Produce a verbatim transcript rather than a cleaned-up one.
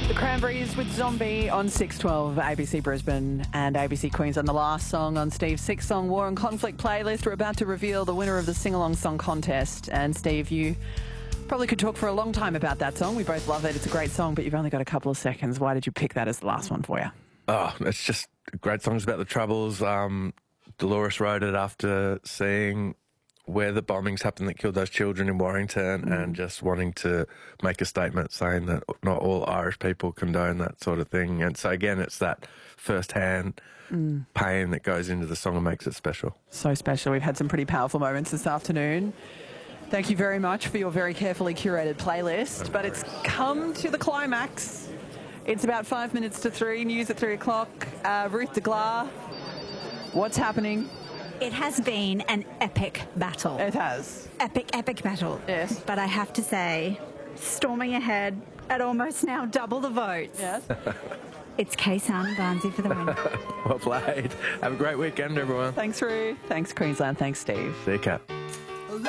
Cranberries with Zombie on six twelve A B C Brisbane and A B C Queensland. The last song on Steve's six-song War and Conflict playlist. We're about to reveal the winner of the sing-along song contest. And Steve, you probably could talk for a long time about that song. We both love it. It's a great song, but you've only got a couple of seconds. Why did you pick that as the last one for you? Oh, it's just great songs about the Troubles. Um, Dolores wrote it after seeing where the bombings happened that killed those children in Warrington, mm. and just wanting to make a statement saying that not all Irish people condone that sort of thing. And so, again, it's that first-hand mm. pain that goes into the song and makes it special. So special. We've had some pretty powerful moments this afternoon. Thank you very much for your very carefully curated playlist. No but worries. It's come to the climax. It's about five minutes to three, news at three o'clock. Uh, Ruth de Glar, what's happening? It has been an epic battle. It has. Epic, epic battle. Yes. But I have to say, storming ahead at almost now double the votes. Yes. It's Kaysan Barnsey for the win. Well played. Have a great weekend, everyone. Thanks, Ruth. Thanks, Queensland. Thanks, Steve. See you, Kat.